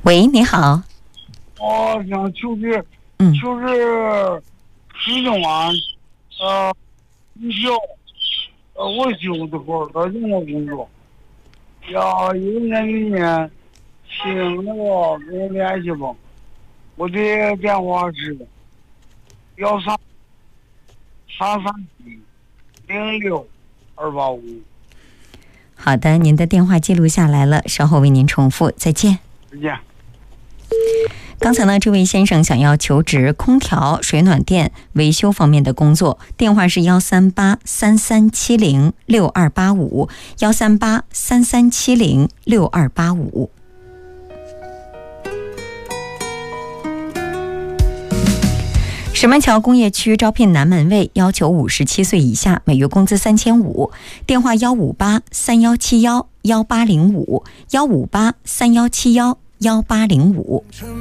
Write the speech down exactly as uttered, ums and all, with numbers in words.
喂，你好。 我想求职， 嗯， 求职市政啊，呃，维修，呃，维修这块儿的任何工作，要有年有年，请那个跟我联系吧。我的电话是幺三三三七零六二八五。 好的，您的电话记录下来了，稍后为您重复。再见。 再见。 刚才呢，这位先生想要求职空调、水暖店维修方面的工作，电话是幺三八三三七零六二八五，幺三八三三七零六二八五。石门桥工业区招聘男门卫，要求五十七岁以下，每月工资三千五。电话幺五八三幺七幺幺八零五，幺五八三幺七幺幺八零五。